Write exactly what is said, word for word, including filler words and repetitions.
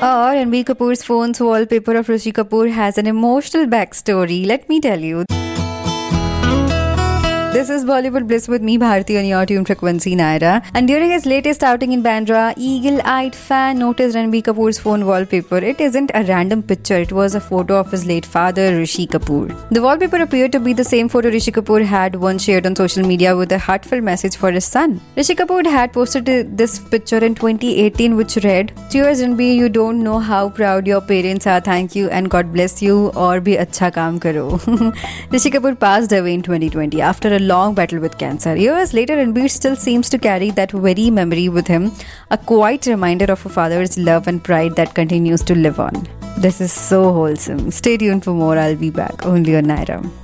Or Ranbir Kapoor's phone's wallpaper of Rishi Kapoor has an emotional backstory. Let me tell you. This is Bollywood Bliss with me, Bharti, on your tune frequency, Naira. And during his latest outing in Bandra, eagle-eyed fan noticed Ranbir Kapoor's phone wallpaper. It isn't a random picture. It was a photo of his late father, Rishi Kapoor. The wallpaper appeared to be the same photo Rishi Kapoor had once shared on social media with a heartfelt message for his son. Rishi Kapoor had posted this picture in twenty eighteen, which read, "Cheers Ranbir, you don't know how proud your parents are. Thank you and God bless you. Aur bhi acha kaam karo." Rishi Kapoor passed away in twenty twenty after a long battle with cancer. Years later, Ranbir still seems to carry that very memory with him, a quiet reminder of a father's love and pride that continues to live on. This is so wholesome. Stay tuned for more. I'll be back only on Naira.